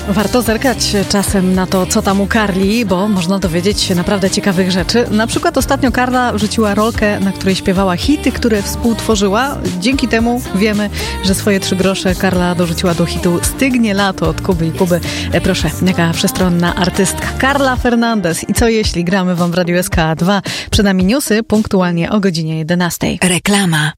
Warto zerkać czasem na to, co tam u Karli, bo można dowiedzieć się naprawdę ciekawych rzeczy. Na przykład ostatnio Karla wrzuciła rolkę, na której śpiewała hity, które współtworzyła. Dzięki temu wiemy, że swoje 3 grosze Karla dorzuciła do hitu Stygnie lato od Kuby i Kuby. Proszę, jaka wszechstronna artystka. Carla Fernandez. I co jeśli gramy wam w Radiu SK2? Przed nami newsy punktualnie o godzinie 11. Reklama.